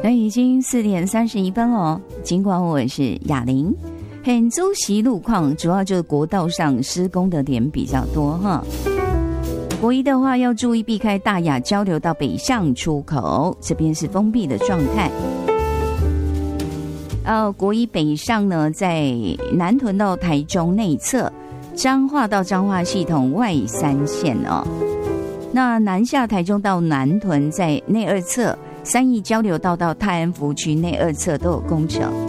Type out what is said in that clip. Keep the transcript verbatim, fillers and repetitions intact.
那已经四点三十一分了，尽管我是雅玲，很周期路况主要就是国道上施工的点比较多哈。国一的话要注意避开大雅交流道北向出口，这边是封闭的状态。呃，国一北上呢，在南屯到台中内侧，彰化到彰化系统外三线哦。那南下台中到南屯在内二侧，三义交流道到泰安福区内二侧都有工程。